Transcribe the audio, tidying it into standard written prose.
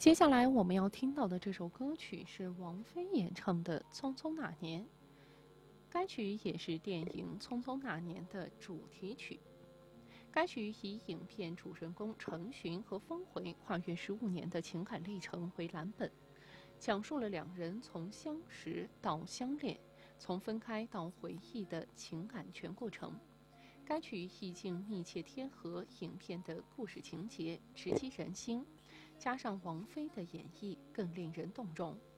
接下来我们要听到的这首歌曲是王菲演唱的《匆匆那年》，该曲也是电影《匆匆那年》的主题曲。该曲以影片主人公程寻和峰回跨越15年的情感历程为蓝本，讲述了两人从相识到相恋，从分开到回忆的情感全过程。该曲意境密切贴合影片的故事情节，直击人心，加上王菲的演绎，更令人动容。